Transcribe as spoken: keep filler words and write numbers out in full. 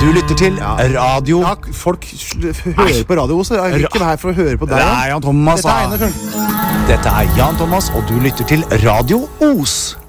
Du lytter til radio. Ja, folk sl- hører på radio også. Jeg er ikke her for å høre på deg. Det er Jan Thomas. Dette er Einar, skjønner du. Dette er Jan Thomas, og du lytter til Radio Os.